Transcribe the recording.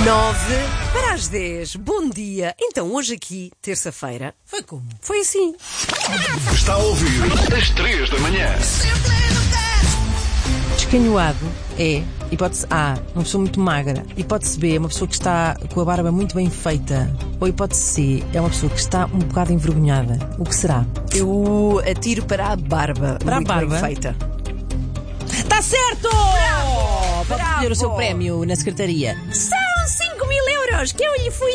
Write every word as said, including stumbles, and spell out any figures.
Nove para as dez. Bom dia. Então, hoje aqui, terça-feira, Foi como? foi assim. Está a ouvir às três da manhã. Descanhoado é, hipótese A, uma pessoa muito magra. Hipótese B, uma pessoa que está com a barba muito bem feita. Ou hipótese C, é uma pessoa que está um bocado envergonhada. O que será? Eu atiro para a barba. Para a muito barba? bem feita. Está certo! Bravo! Pode Bravo! escolher o seu prémio na secretaria. São cinco mil euros que eu lhe fui